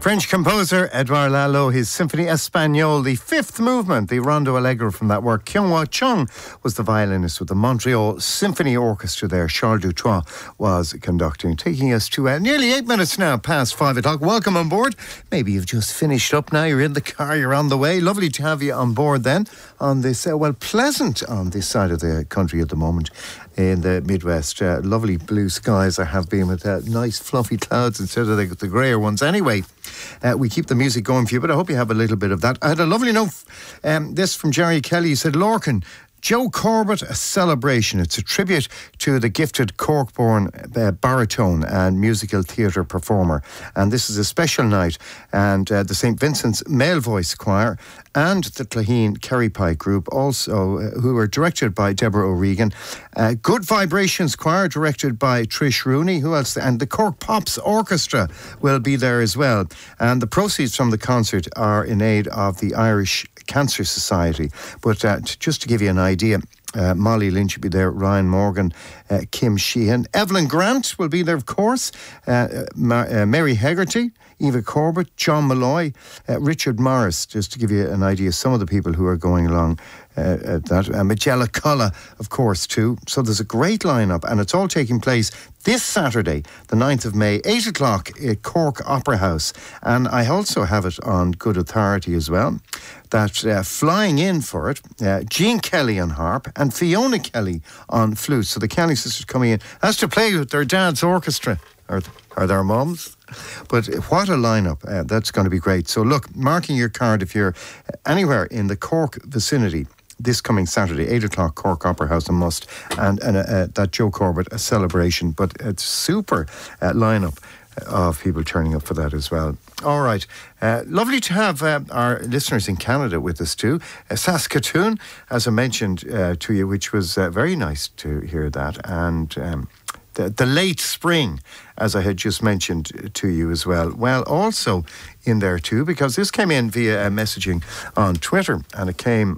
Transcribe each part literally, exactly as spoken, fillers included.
French composer Edouard Lalo, his Symphony Espagnole, the fifth movement, the Rondo Allegro from that work. Kyung-Hwa Chung was the violinist with the Montreal Symphony Orchestra there. Charles Dutoit was conducting, taking us to uh, nearly eight minutes now past five o'clock. Welcome on board. Maybe you've just finished up now, you're in the car, you're on the way. Lovely to have you on board then on this, uh, well, pleasant on this side of the country at the moment. In the Midwest, uh, lovely blue skies I have been with uh, nice fluffy clouds instead of the, the greyer ones. Anyway, uh, we keep the music going for you, but I hope you have a little bit of that. I had a lovely note, um, this from Jerry Kelly. He said, Lorcan, Joe Corbett, a celebration. It's a tribute to the gifted Cork-born uh, baritone and musical theatre performer. And this is a special night. And uh, the Saint Vincent's Male Voice Choir and the Claheen Kerry Pike Group, also uh, who are directed by Deborah O'Regan. Uh, Good Vibrations Choir, directed by Trish Rooney. Who else? And the Cork Pops Orchestra will be there as well. And the proceeds from the concert are in aid of the Irish Cancer Society. But uh, t- just to give you an idea, Uh, Molly Lynch will be there, Ryan Morgan, uh, Kim Sheehan. Evelyn Grant will be there, of course. Uh, Ma- uh, Mary Hegarty, Eva Corbett, John Malloy, uh, Richard Morris, just to give you an idea of some of the people who are going along uh, at that. Uh, Magella Culla, of course, too. So there's a great lineup, and it's all taking place this Saturday, the ninth of May, eight o'clock at Cork Opera House. And I also have it on good authority as well, that uh, flying in for it, uh, Jean Kelly on harp and Fiona Kelly on flute. So the Kelly sisters coming in. That's to play with their dad's orchestra, or, or their mums. But what a lineup. Uh, that's going to be great. So look, marking your card if you're anywhere in the Cork vicinity this coming Saturday, eight o'clock, Cork Opera House, a must. And, and uh, uh, that Joe Corbett, a celebration. But it's super uh, lineup of people turning up for that as well. All right. Uh, lovely to have uh, our listeners in Canada with us too. Uh, Saskatoon, as I mentioned uh, to you, which was uh, very nice to hear that. And um, the, the late spring, as I had just mentioned to you as well. Well, also in there too, because this came in via uh, messaging on Twitter, and it came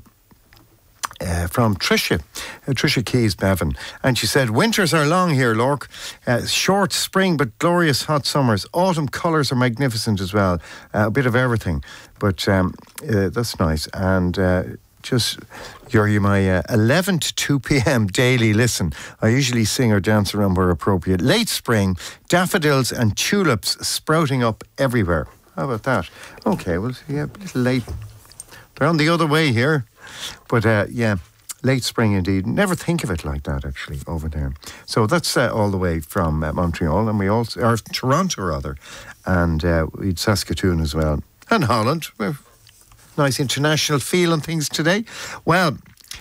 Uh, from Tricia, uh, Tricia Keys Bevan, and she said, winters are long here, Lork. Uh, short spring, but glorious hot summers. Autumn colours are magnificent as well. Uh, a bit of everything, but um, uh, that's nice. And uh, just, you're, you're my uh, eleven to two p.m. daily listen. I usually sing or dance around where appropriate. Late spring, daffodils and tulips sprouting up everywhere. How about that? Okay, well, yeah, a little late. They're on the other way here. But uh, yeah, late spring indeed. Never think of it like that, actually, over there. So that's uh, all the way from uh, Montreal, and we also, or Toronto rather, and uh, we had Saskatoon as well, and Holland. We're nice international feel and things today. Well,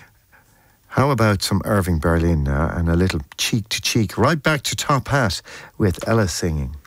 how about some Irving Berlin now, and a little cheek to cheek, right back to Top Hat with Ella singing.